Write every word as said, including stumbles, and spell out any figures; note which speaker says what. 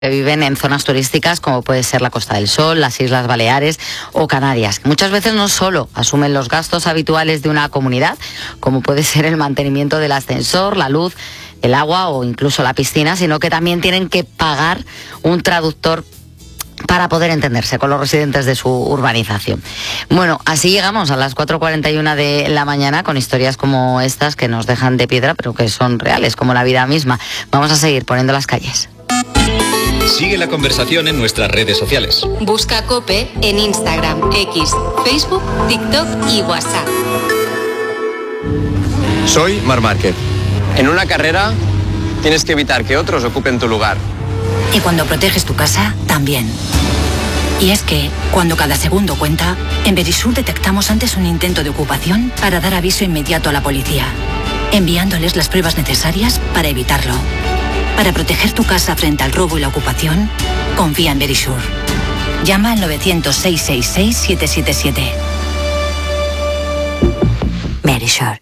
Speaker 1: que viven en zonas turísticas como puede ser la Costa del Sol, las Islas Baleares o Canarias. Muchas veces no solo asumen los gastos habituales de una comunidad, como puede ser el mantenimiento del ascensor, la luz, el agua o incluso la piscina, sino que también tienen que pagar un traductor para poder entenderse con los residentes de su urbanización. Bueno, así llegamos a las cuatro cuarenta y una de la mañana con historias como estas que nos dejan de piedra, pero que son reales, como la vida misma. Vamos a seguir poniendo las calles.
Speaker 2: Sigue la conversación en nuestras redes sociales.
Speaker 3: Busca COPE en Instagram, X, Facebook, TikTok y WhatsApp.
Speaker 4: Soy Marc Márquez. En una carrera tienes que evitar que otros ocupen tu lugar.
Speaker 5: Y cuando proteges tu casa, también. Y es que, cuando cada segundo cuenta, en Verisur detectamos antes un intento de ocupación para dar aviso inmediato a la policía, enviándoles las pruebas necesarias para evitarlo. Para proteger tu casa frente al robo y la ocupación, confía en Verisur. Llama al novecientos, seiscientos sesenta y seis, siete siete siete. Verisur.